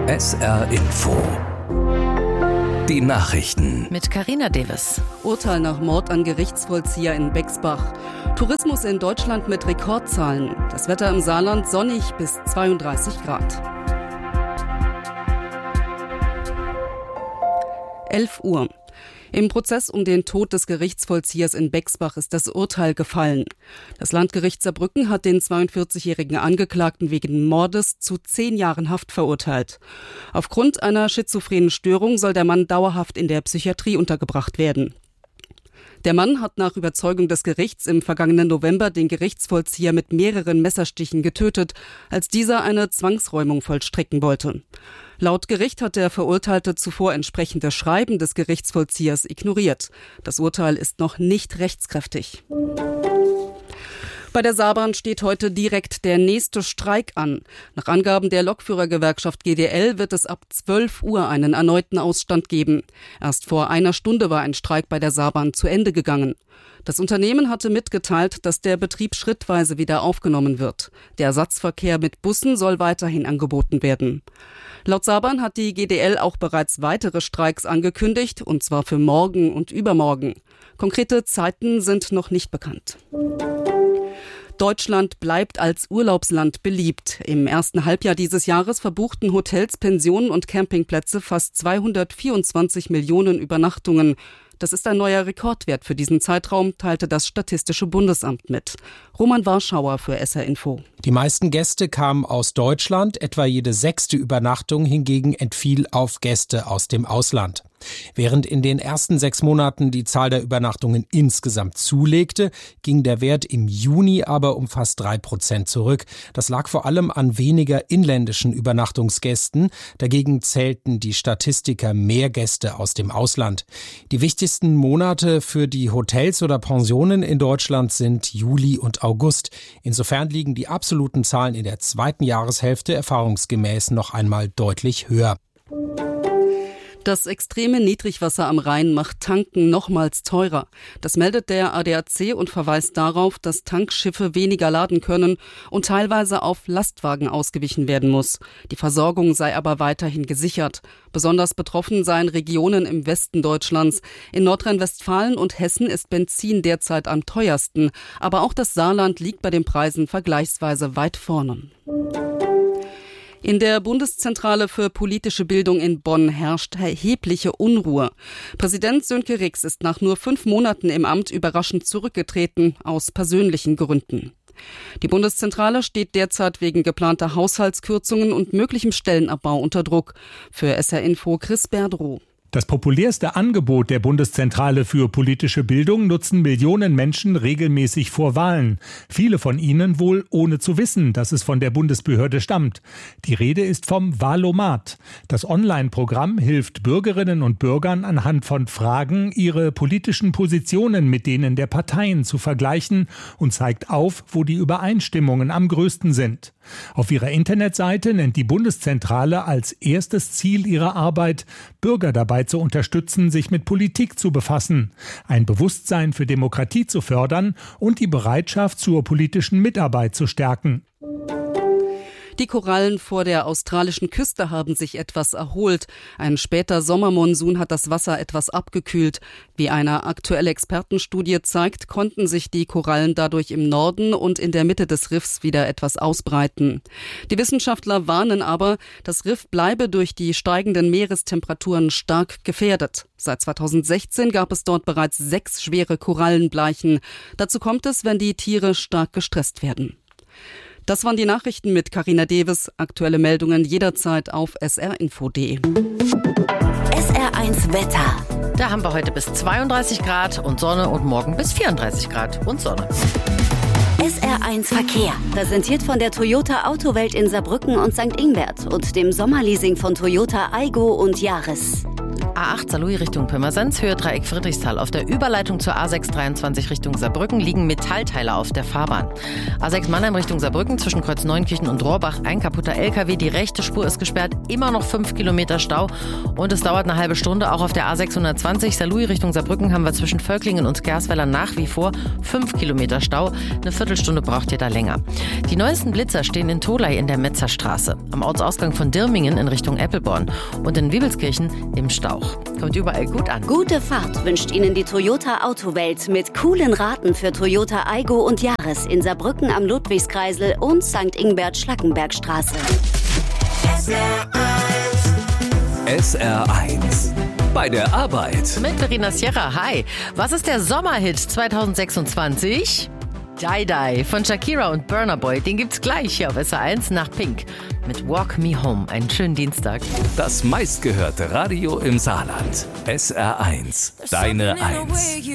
SR Info. Die Nachrichten. Mit Carina Davis. Urteil nach Mord an Gerichtsvollzieher in Bexbach. Tourismus in Deutschland mit Rekordzahlen. Das Wetter im Saarland sonnig bis 32 Grad. 11 Uhr. Im Prozess um den Tod des Gerichtsvollziehers in Bexbach ist das Urteil gefallen. Das Landgericht Saarbrücken hat den 42-jährigen Angeklagten wegen Mordes zu 10 Jahren Haft verurteilt. Aufgrund einer schizophrenen Störung soll der Mann dauerhaft in der Psychiatrie untergebracht werden. Der Mann hat nach Überzeugung des Gerichts im vergangenen November den Gerichtsvollzieher mit mehreren Messerstichen getötet, als dieser eine Zwangsräumung vollstrecken wollte. Laut Gericht hat der Verurteilte zuvor entsprechende Schreiben des Gerichtsvollziehers ignoriert. Das Urteil ist noch nicht rechtskräftig. Bei der Saarbahn steht heute direkt der nächste Streik an. Nach Angaben der Lokführergewerkschaft GDL wird es ab 12 Uhr einen erneuten Ausstand geben. Erst vor einer Stunde war ein Streik bei der Saarbahn zu Ende gegangen. Das Unternehmen hatte mitgeteilt, dass der Betrieb schrittweise wieder aufgenommen wird. Der Ersatzverkehr mit Bussen soll weiterhin angeboten werden. Laut Saarbahn hat die GDL auch bereits weitere Streiks angekündigt, und zwar für morgen und übermorgen. Konkrete Zeiten sind noch nicht bekannt. Deutschland bleibt als Urlaubsland beliebt. Im ersten Halbjahr dieses Jahres verbuchten Hotels, Pensionen und Campingplätze fast 224 Millionen Übernachtungen. Das ist ein neuer Rekordwert für diesen Zeitraum, teilte das Statistische Bundesamt mit. Roman Warschauer für SR Info. Die meisten Gäste kamen aus Deutschland, etwa jede 6. Übernachtung hingegen entfiel auf Gäste aus dem Ausland. Während in den ersten 6 Monaten die Zahl der Übernachtungen insgesamt zulegte, ging der Wert im Juni aber um fast 3% zurück. Das lag vor allem an weniger inländischen Übernachtungsgästen. Dagegen zählten die Statistiker mehr Gäste aus dem Ausland. Die wichtigsten Monate für die Hotels oder Pensionen in Deutschland sind Juli und August. Insofern liegen die absoluten Zahlen in der zweiten Jahreshälfte erfahrungsgemäß noch einmal deutlich höher. Das extreme Niedrigwasser am Rhein macht Tanken nochmals teurer. Das meldet der ADAC und verweist darauf, dass Tankschiffe weniger laden können und teilweise auf Lastwagen ausgewichen werden muss. Die Versorgung sei aber weiterhin gesichert. Besonders betroffen seien Regionen im Westen Deutschlands. In Nordrhein-Westfalen und Hessen ist Benzin derzeit am teuersten. Aber auch das Saarland liegt bei den Preisen vergleichsweise weit vorne. In der Bundeszentrale für politische Bildung in Bonn herrscht erhebliche Unruhe. Präsident Sönke Rix ist nach nur 5 Monaten im Amt überraschend zurückgetreten, aus persönlichen Gründen. Die Bundeszentrale steht derzeit wegen geplanter Haushaltskürzungen und möglichem Stellenabbau unter Druck. Für SR Info Chris Berdrow. Das populärste Angebot der Bundeszentrale für politische Bildung nutzen Millionen Menschen regelmäßig vor Wahlen. Viele von ihnen wohl ohne zu wissen, dass es von der Bundesbehörde stammt. Die Rede ist vom Wahlomat. Das Online-Programm hilft Bürgerinnen und Bürgern anhand von Fragen, ihre politischen Positionen mit denen der Parteien zu vergleichen und zeigt auf, wo die Übereinstimmungen am größten sind. Auf ihrer Internetseite nennt die Bundeszentrale als erstes Ziel ihrer Arbeit, Bürger dabei zu unterstützen, sich mit Politik zu befassen, ein Bewusstsein für Demokratie zu fördern und die Bereitschaft zur politischen Mitarbeit zu stärken. Die Korallen vor der australischen Küste haben sich etwas erholt. Ein später Sommermonsun hat das Wasser etwas abgekühlt. Wie eine aktuelle Expertenstudie zeigt, konnten sich die Korallen dadurch im Norden und in der Mitte des Riffs wieder etwas ausbreiten. Die Wissenschaftler warnen aber, das Riff bleibe durch die steigenden Meerestemperaturen stark gefährdet. Seit 2016 gab es dort bereits 6 schwere Korallenbleichen. Dazu kommt es, wenn die Tiere stark gestresst werden. Das waren die Nachrichten mit Carina Davis. Aktuelle Meldungen jederzeit auf srinfo.de. SR1 Wetter. Da haben wir heute bis 32 Grad und Sonne und morgen bis 34 Grad und Sonne. SR1 Verkehr. Präsentiert von der Toyota Autowelt in Saarbrücken und St. Ingbert und dem Sommerleasing von Toyota Aygo und Yaris. A8 Saarlouis Richtung Pirmasens, Höhe Dreieck Friedrichsthal. Auf der Überleitung zur A6 23 Richtung Saarbrücken liegen Metallteile auf der Fahrbahn. A6 Mannheim Richtung Saarbrücken zwischen Kreuz Neunkirchen und Rohrbach. Ein kaputter LKW, die rechte Spur ist gesperrt, immer noch 5 Kilometer Stau und es dauert eine halbe Stunde. Auch auf der A620 Saarlouis Richtung Saarbrücken haben wir zwischen Völklingen und Gersweiler nach wie vor 5 Kilometer Stau. Eine Viertelstunde braucht ihr da länger. Die neuesten Blitzer stehen in Tholey in der Metzerstraße, am Ortsausgang von Dirmingen in Richtung Eppelborn und in Wiebelskirchen im Stauch. Kommt überall gut an. Gute Fahrt wünscht Ihnen die Toyota Autowelt mit coolen Raten für Toyota Aygo und Yaris in Saarbrücken am Ludwigskreisel und St. Ingbert-Schlackenbergstraße. SR1 bei der Arbeit. Mit Verena Sierra. Hi. Was ist der Sommerhit 2026? Die Die von Shakira und Burna Boy. Den gibt's gleich hier auf SR1 nach Pink mit Walk Me Home. Einen schönen Dienstag. Das meistgehörte Radio im Saarland. SR1, deine 1.